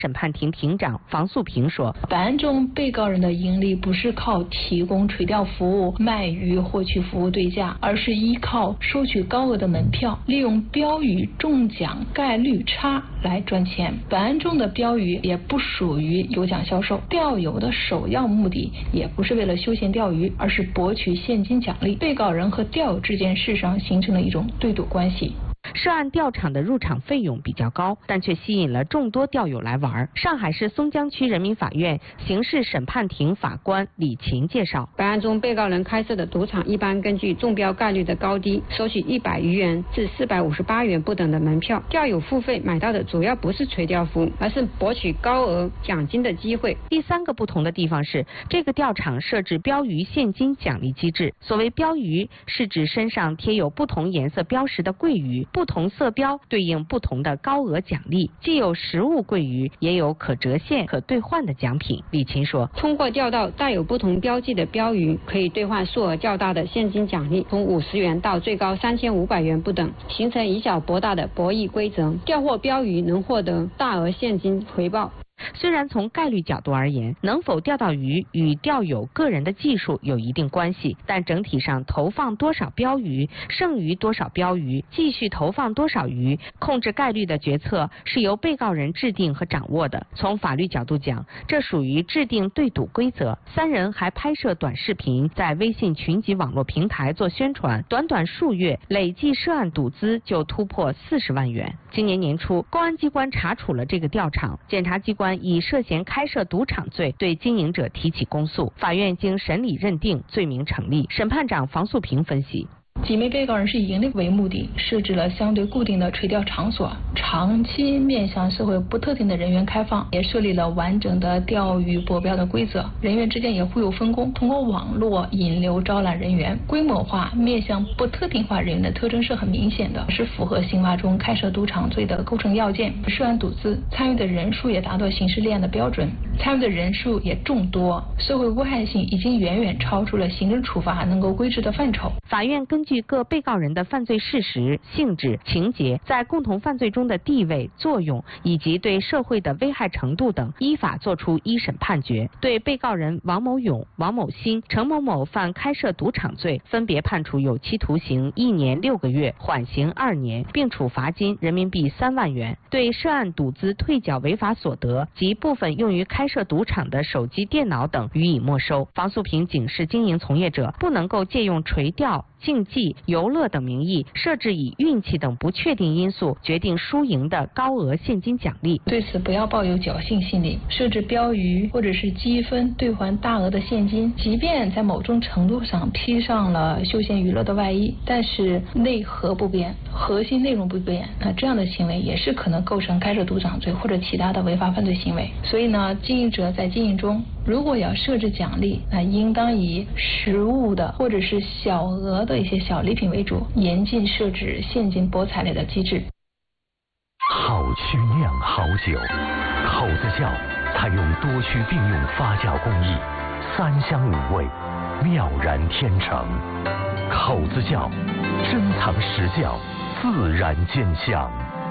审判庭庭长房素平说， 本案中被告人的盈利不是靠提供垂钓服务、卖鱼获取服务对价，而是依靠收取高额的门票，利用标语中奖概率差来赚钱。本案中的标语也不属于有奖销售，钓友的首要目的也不是为了休闲钓鱼，而是博取现金奖励。被告人和钓友之间事实上形成了一种对赌关系。 涉案钓场的入场费用比较高，但却吸引了众多钓友来玩。上海市松江区人民法院刑事审判庭法官李琴介绍， 本案中被告人开设的赌场一般根据中标概率的高低，收取100余元至458元不等的门票。钓友付费买到的主要不是垂钓服务，而是博取高额奖金的机会。 第三个不同的地方是，这个钓场设置标鱼现金奖励机制。所谓标鱼，是指身上贴有不同颜色标识的桂鱼，不同色标对应不同的高额奖励，既有实物桂鱼，也有可折现可兑换的奖品。李琴说， 通过钓到带有不同标记的标鱼，可以兑换数额较大的现金奖励，从50元到最高3500元不等，形成以小博大的博弈规则。钓获标鱼能获得大额现金回报。 虽然从概率角度而言，能否钓到鱼与钓友个人的技术有一定关系，但整体上投放多少标鱼，剩余多少标鱼，继续投放多少鱼，控制概率的决策是由被告人制定和掌握的。从法律角度讲，这属于制定对赌规则。三人还拍摄短视频，在微信群级网络平台做宣传，短短数月，累计涉案赌资就突破40万元。今年年初，公安机关查处了这个钓场，检察机关以涉嫌开设赌场罪对经营者提起公诉，法院经审理认定罪名成立。审判长房素平分析， 几名被告人是以盈利为目的，设置了相对固定的垂钓场所，长期面向社会不特定的人员开放，也设立了完整的钓鱼博标的规则，人员之间也互有分工，通过网络引流招揽人员，规模化面向不特定化人员的特征是很明显的，是符合刑法中开设赌场罪的构成要件。涉案赌资参与的人数也达到刑事立案的标准，参与的人数也众多，社会危害性已经远远超出了行政处罚能够规制的范畴。 法院根据各被告人的犯罪事实、性质、情节，在共同犯罪中的地位、作用以及对社会的危害程度等，依法作出一审判决。对被告人王某勇、王某新、程某某犯开设赌场罪，分别判处有期徒刑1年6个月，缓刑2年，并处罚金人民币3万元。对涉案赌资退缴违法所得及部分用于开设赌场的手机、电脑等予以没收。房素平警示经营从业者，不能够借用垂钓、竞技、游乐等名义设置以运气等不确定因素决定输赢的高额现金奖励。 对此不要抱有侥幸心理，设置标语或者是积分兑换大额的现金，即便在某种程度上披上了休闲娱乐的外衣，但是内核不变，核心内容不变，那这样的行为也是可能构成开设赌场罪或者其他的违法犯罪行为。所以呢，经营者在经营中如果要设置奖励，那应当以实物的或者是小额的一些小礼品为主，严禁设置现金博彩类的机制。 好区酿好酒，口子窖采用多区并用发酵工艺，3香5味，妙然天成。口子窖珍藏实窖，自然见香。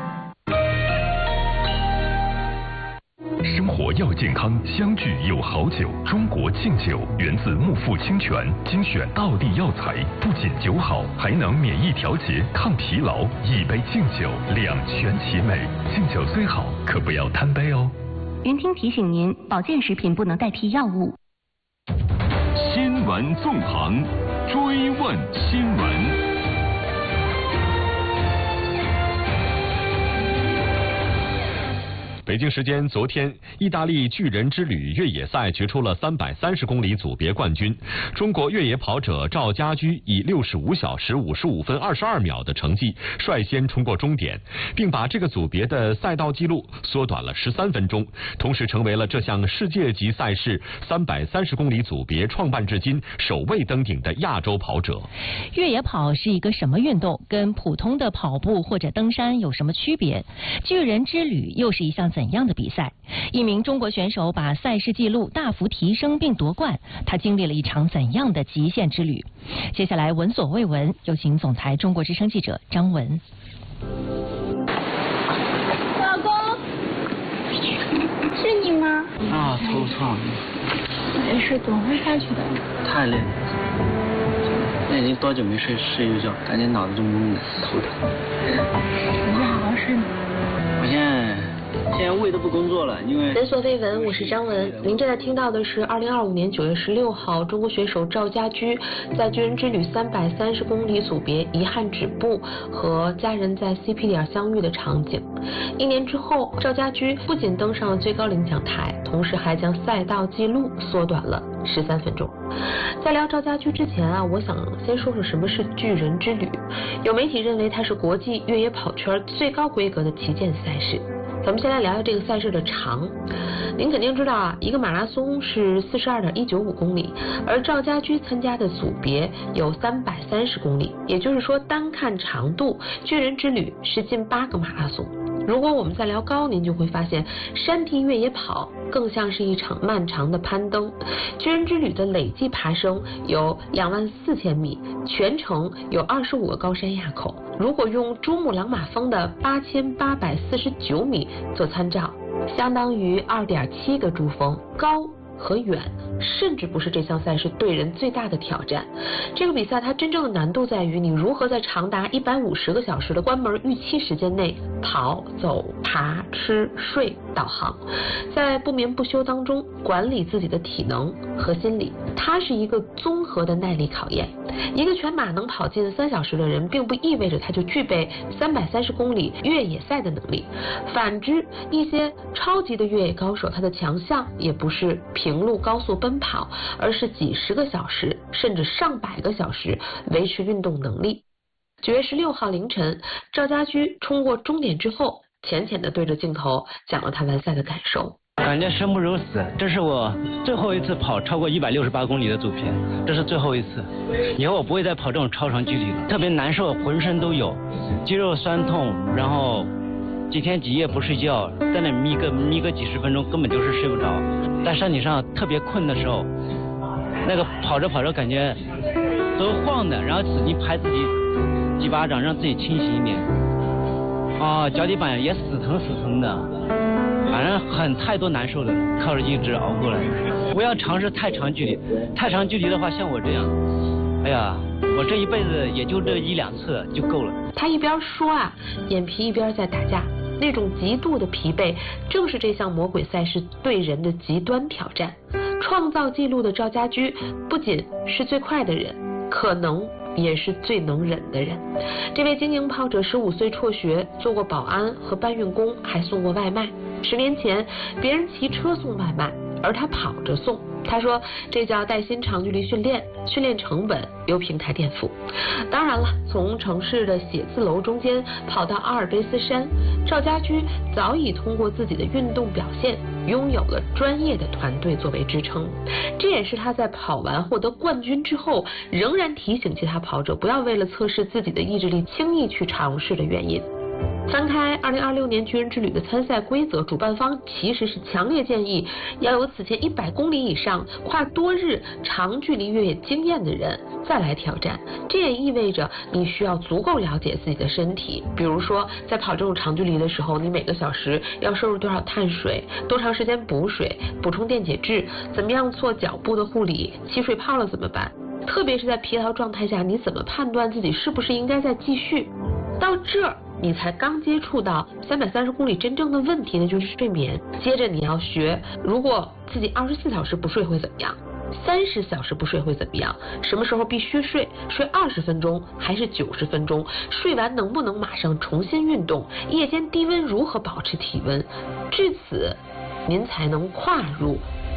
生活要健康，相聚有好酒。中国敬酒源自木富清泉，精选道地药材，不仅酒好，还能免疫调节、抗疲劳。一杯敬酒，两全其美。敬酒虽好，可不要贪杯哦。 云听提醒您，保健食品不能代替药物。 新闻纵横，追问新闻。北京时间昨天，意大利巨人之旅越野赛决出了330公里组别冠军。中国越野跑者赵家驹以65小时55分22秒的成绩率先冲过终点，并把这个组别的赛道记录缩短了13分钟，同时成为了这项世界级赛事330公里组别创办至今首位登顶的亚洲跑者。 越野跑是一个什么运动？跟普通的跑步或者登山有什么区别？巨人之旅又是一项怎样的比赛？一名中国选手把赛事记录大幅提升并夺冠，他经历了一场怎样的极限之旅？接下来闻所未闻，有请总台中国之声记者张文。 老公， 吗？ 啊，头痛。 没事，总会下去的。 太累了，那已经多久没睡一觉，感觉脑子都懵的，头疼。 回去好好睡嘛。 我现在胃都不工作了，因为。 连锁飞闻，我是张文。您正在听到的是2025年9月16号，中国选手赵家驹在巨人之旅330公里组别遗憾止步，和家人在 CP 点相遇的场景。1年之后，赵家驹不仅登上了最高领奖台，同时还将赛道纪录缩短了13分钟。在聊赵家驹之前啊，我想先说说什么是巨人之旅。有媒体认为它是国际越野跑圈最高规格的旗舰赛事。咱们先来聊聊这个赛事的长。您肯定知道啊，一个马拉松是42.195公里，而赵家驹参加的组别有330公里，也就是说单看长度，巨人之旅是近8个马拉松。如果我们再聊高，您就会发现山地越野跑更像是一场漫长的攀登。巨人之旅的累计爬升有24000米，全程有25个高山垭口。如果用珠穆朗玛峰的8849米做参照，相当于2.7个珠峰，高和远甚至不是这项赛事对人最大的挑战。这个比赛它真正的难度在于你如何在长达150个小时的关门预期时间内跑、走、爬、吃、睡、导航，在不眠不休当中管理自己的体能和心理。它是一个综合的耐力考验。一个全马能跑进3小时的人，并不意味着他就具备330公里越野赛的能力。反之，一些超级的越野高手，他的强项也不是平路高速奔跑，而是几十个小时甚至上百个小时维持运动能力。9月16号凌晨，赵家驹冲过终点之后，浅浅地对着镜头讲了他完赛的感受。 感觉生不如死，这是我最后一次跑超过168公里的组别，这是最后一次，以后我不会再跑这种超长距离了，特别难受，浑身都有，肌肉酸痛，然后几天几夜不睡觉，在那眯个几十分钟，根本就是睡不着。在山顶上特别困的时候，那个跑着跑着感觉都晃的，然后使劲拍自己几巴掌，让自己清醒一点。脚底板也死疼的。反正太多难受的，靠着意志熬过来。不要尝试太长距离，太长距离的话，像我这样，哎呀，我这一辈子也就这1、2次就够了。 他一边说啊，眼皮一边在打架，那种极度的疲惫，正是这项魔鬼赛事对人的极端挑战。创造纪录的赵家驹不仅是最快的人，可能也是最能忍的人。这位精英跑者15岁辍学，做过保安和搬运工，还送过外卖。10年前，别人骑车送外卖，而他跑着送。他说这叫带薪长距离训练，训练成本由平台垫付。当然了，从城市的写字楼中间跑到阿尔卑斯山，赵家驹早已通过自己的运动表现拥有了专业的团队作为支撑。这也是他在跑完获得冠军之后，仍然提醒其他跑者不要为了测试自己的意志力轻易去尝试的原因。翻开2026年巨人之旅的参赛规则，主办方其实是强烈建议要有此前100公里以上跨多日长距离越野经验的人再来挑战。这也意味着你需要足够了解自己的身体，比如说在跑这种长距离的时候，你每个小时要摄入多少碳水，多长时间补水，补充电解质，怎么样做脚部的护理，起水泡了怎么办？特别是在疲劳状态下，你怎么判断自己是不是应该再继续？到这儿你才刚接触到330公里真正的问题呢，就是睡眠。接着你要学，如果自己24小时不睡会怎么样，30小时不睡会怎么样，什么时候必须睡20分钟还是90分钟，睡完能不能马上重新运动，夜间低温如何保持体温，至此您才能跨入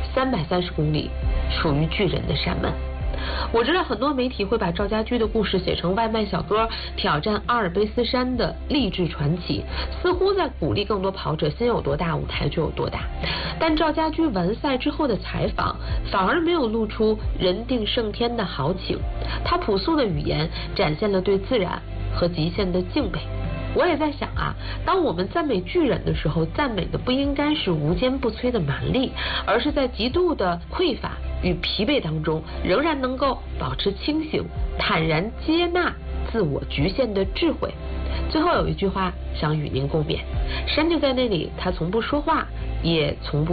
330公里属于巨人的山门。我知道很多媒体会把赵家驹的故事写成外卖小哥挑战阿尔卑斯山的励志传奇，似乎在鼓励更多跑者心有多大舞台就有多大。但赵家驹完赛之后的采访反而没有露出人定胜天的豪情，他朴素的语言展现了对自然和极限的敬畏。我也在想啊，当我们赞美巨人的时候，赞美的不应该是无坚不摧的蛮力，而是在极度的匮乏与疲惫当中，仍然能够保持清醒，坦然接纳自我局限的智慧。最后有一句话想与您共勉：山就在那里，他从不说话，也从不